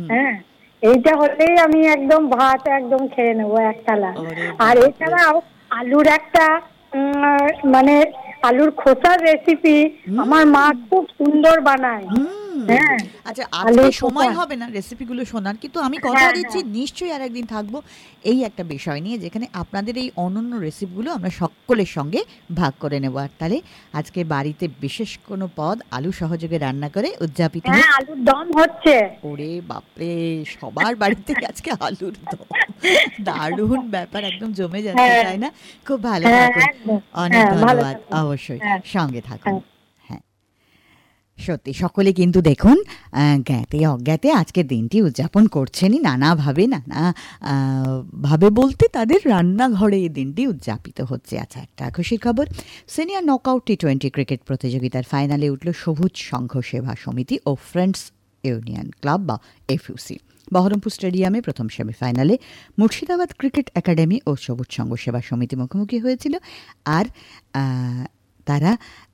হ্যাঁ, এইটা হলেই আমি একদম ভাত একদম খেয়ে নেবো এক থালা। আর এছাড়াও আলুর একটা মানে আলুর খোসার রেসিপি আমার মা খুব সুন্দর বানায়। হ্যাঁ, আচ্ছা, আজকে আলুর সময় খোসা। হবে না রেসিপিগুলো শোনার, কিন্তু আমি কথা হ্যাঁ দিচ্ছি হ্যাঁ নিশ্চয়ই আর একদিন থাকবো এই একটা বিষয় নিয়ে, যেখানে আপনাদের এই অনন্য রেসিপিগুলো আমরা সকলের সঙ্গে ভাগ করে নেব। আর তাহলে আজকে বাড়িতে বিশেষ কোনো পদ আলু সহযোগে রান্না করে উদযাপিত হ্যাঁ, হোক। আলুর দম হচ্ছে। ওরে বাপরে, সবার বাড়িতে আজকে আলুর দম, দারুণ ব্যাপার, একদম জমে যাচ্ছে, হ্যাঁ তাই না? খুব ভালো হ্যাঁ থাকুন, একদম। অনেক হ্যাঁ, ভালো ধন্যবাদ, থাকুন। অবশ্যই হ্যাঁ সঙ্গে থাকুন। হ্যাঁ। হ্যাঁ, সত্যি সকলে কিন্তু দেখুন জ্ঞাতে অজ্ঞাতে আজকের দিনটি উদযাপন করছেনই নানাভাবে, নানা ভাবে বলতে তাদের রান্নাঘরে এই দিনটি উদযাপিত হচ্ছে। আচ্ছা, একটা খুশির খবর, সিনিয়র নকআউট টি20 ক্রিকেট প্রতিযোগিতার ফাইনালে উঠল সবুজ সংঘ সেবা সমিতি ও ফ্রেন্ডস ইউনিয়ন ক্লাব বা এফইউসি। বহরমপুর স্টেডিয়ামে প্রথম সেমিফাইনালে মুর্শিদাবাদ ক্রিকেট একাডেমি ও সবুজ সংঘ সেবা সমিতি মুখোমুখি হয়েছিল। আর তারা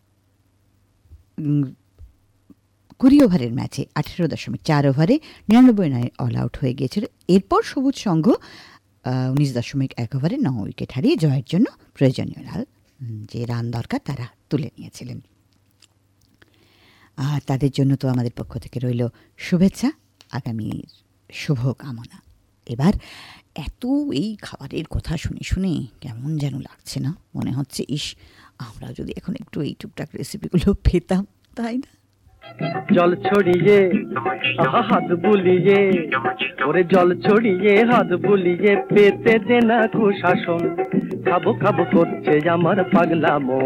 20 ওভারের ম্যাচে 18.4 ওভারে 99 রানে অল আউট হয়ে গিয়েছিল। এরপর সবুজ সংঘ 19.1 ওভারে 9 উইকেট হারিয়ে জয়ের জন্য প্রয়োজনীয় যে রান দরকার তারা তুলে নিয়েছিলেন। আর তাদের জন্য তো আমাদের পক্ষ থেকে রইল শুভেচ্ছা, আগামীর শুভ কামনা। এবার এত এই খাবারের কথা শুনে শুনে কেমন যেন লাগছে না, মনে হচ্ছে ইস, আমরা যদি এখন একটু এই টুকটাক রেসিপিগুলো পেতাম, তাই না? জল ছড়িয়ে হাত বুলিয়ে, ওরে জল ছড়িয়ে হাত বুলিয়ে পেতে দে না কুশাসন, খাবো খাবো করছে আমার পাগলা মন।